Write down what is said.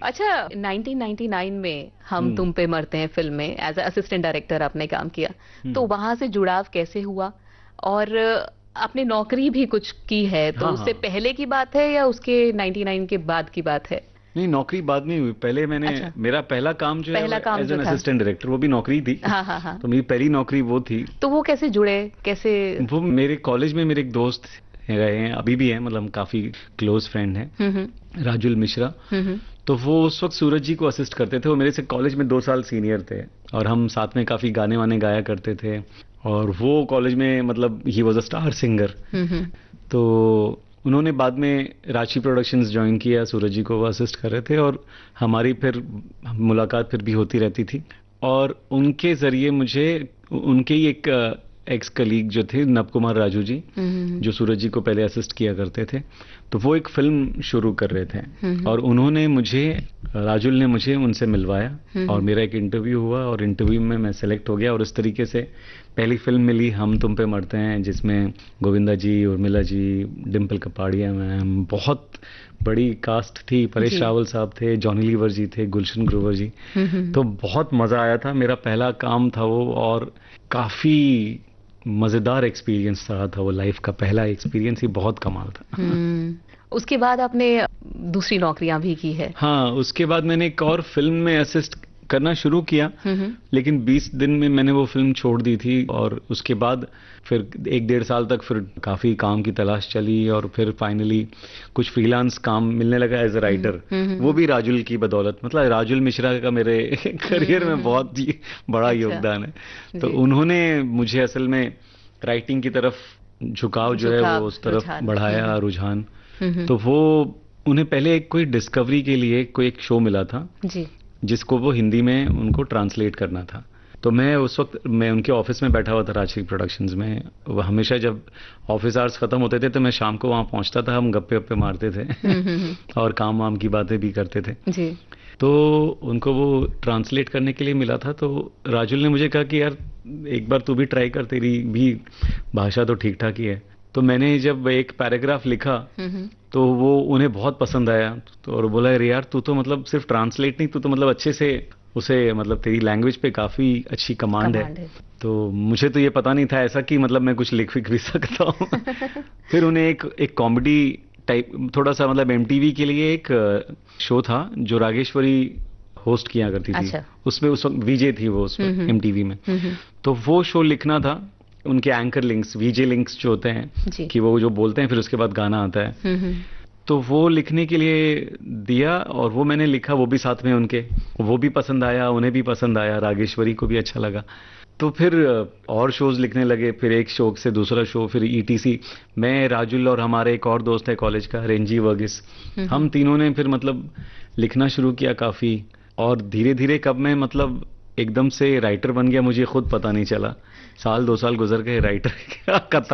अच्छा, 1999 में हम तुम पे मरते हैं फिल्म में एज असिस्टेंट डायरेक्टर आपने काम किया, तो हम्म। वहां से जुड़ाव कैसे हुआ? और आपने नौकरी भी कुछ की है, तो हाँ उससे हाँ। पहले की बात है या उसके 99 के बाद की बात है? नहीं, नौकरी बाद में हुई। पहले मैंने, अच्छा, मेरा पहला काम जो है वो पहला काम एज जो एन था। असिस्टेंट डायरेक्टर, वो भी नौकरी थी। हाँ हाँ हाँ। तो मेरी पहली नौकरी वो थी। तो वो कैसे जुड़े, कैसे? वो मेरे कॉलेज में मेरे एक दोस्त रहे हैं, अभी भी हैं, मतलब हम काफी क्लोज फ्रेंड हैं, हम्म। राजुल मिश्रा। हम्म। तो वो उस वक्त सूरज जी को असिस्ट करते थे। वो मेरे से कॉलेज में 2 साल सीनियर थे और हम साथ में काफी गाने वाने गाया करते थे। और वो कॉलेज में मतलब he was a star singer. हम्म। तो उन्होंने बाद में राशि प्रोडक्शंस ज्वाइन किया, सूरज जी को वो असिस्ट कर रहे थे और हमारी फिर मुलाकात फिर भी होती रहती थी। और उनके जरिए मुझे, उनके ही एक एक्स कलीग जो थे नव कुमार राजू जी, हम्म। जो सूरज जी को पहले असिस्ट किया करते थे, तो वो एक फिल्म शुरू कर रहे थे हम्म। और उन्होंने मुझे, राजुल ने मुझे उनसे मिलवाया और हम्म। मेरा एक इंटरव्यू हुआ और इंटरव्यू में मैं सेलेक्ट हो गया और उस तरीके से पहली फिल्म मिली हम तुम पे मरते हैं, जिसमें गोविंदा जी, उर्मिला जी, डिम्पल कपाड़िया मैम, बहुत बड़ी कास्ट थी, परेश जी। रावल साहब थे, जॉनी लीवर जी थे, गुलशन ग्रोवर जी। हम्म। तो बहुत मजा आया था, मेरा पहला काम था वो और काफी मजेदार एक्सपीरियंस रहा था वो। लाइफ का पहला एक्सपीरियंस ही बहुत कमाल था। उसके बाद आपने दूसरी नौकरियां भी की है? हाँ, उसके बाद मैंने एक और फिल्म में असिस्ट करना शुरू किया, हम्म। लेकिन 20 दिन में मैंने वो फिल्म छोड़ दी थी। और उसके बाद फिर 1 डेढ़ साल तक फिर काफी काम की तलाश चली और फिर फाइनली कुछ फ्रीलांस काम मिलने लगा एज अ राइटर। वो हम्म। भी राजुल की बदौलत, मतलब राजुल मिश्रा का मेरे करियर में हम्म। बहुत ही बड़ा अच्छा। योगदान है। तो जी। उन्होंने मुझे असल में राइटिंग की तरफ झुकाव जो है वो झुकाव, उस तरफ रुझान। बढ़ाया, रुझान। हम्म। तो वो, उन्हें पहले एक कोई डिस्कवरी के लिए कोई एक शो मिला था जी। जिसको वो हिंदी में उनको ट्रांसलेट करना था। तो मैं उस वक्त, मैं उनके ऑफिस में बैठा हुआ था राजश्री प्रोडक्शंस में। वो हमेशा जब ऑफिस आवर्स खत्म होते थे तो मैं शाम को वहां पहुंचता था, हम गप्पे वप्पे मारते थे और काम वाम की बातें भी करते थे। जी। तो उनको वो ट्रांसलेट करने के लिए मिला था। तो राजुल ने मुझे कहा कि यार एक बार तू भी ट्राई कर, तेरी भी भाषा तो ठीक ठाक ही है। तो मैंने जब एक पैराग्राफ लिखा तो वो उन्हें बहुत पसंद आया। तो और बोला, अरे यार तू तो मतलब सिर्फ ट्रांसलेट नहीं, तू तो मतलब अच्छे से उसे, मतलब तेरी लैंग्वेज पे काफी अच्छी कमांड है। कमांड है। तो मुझे तो ये पता नहीं था ऐसा कि मतलब मैं कुछ लिख भी सकता हूँ। फिर उन्हें एक एक कॉमेडी टाइप, थोड़ा सा मतलब एमटीवी के लिए एक शो था जो रागेश्वरी होस्ट किया करती थी। अच्छा। उसमें उस वक्त वीजे थी वो उस वक्त एमटीवी में। हम्म। तो वो शो लिखना था, उनके एंकर लिंक्स, वीजे लिंक्स जो होते हैं, जी। कि वो जो बोलते हैं फिर उसके बाद गाना आता है। हम्म। तो वो लिखने के लिए दिया और वो मैंने लिखा, वो भी साथ में उनके, वो भी पसंद आया, उन्हें भी पसंद आया, रागेश्वरी को भी अच्छा लगा। तो फिर और शोज लिखने लगे, फिर एक शो से दूसरा शो, फिर ईटीसी। मैं, राजुल और हमारे एक और दोस्त है कॉलेज का, रेंजी वर्गीस, हम तीनों ने फिर मतलब लिखना शुरू किया काफी। और धीरे धीरे कब मैं मतलब एकदम से राइटर बन गया मुझे खुद पता नहीं चला। 1 2 साल गुजर गए राइटर का